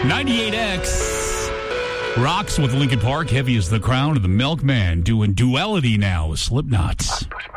98X rocks with Linkin Park. Heavy as the Crown, and the Milkman doing Duality now with Slipknot.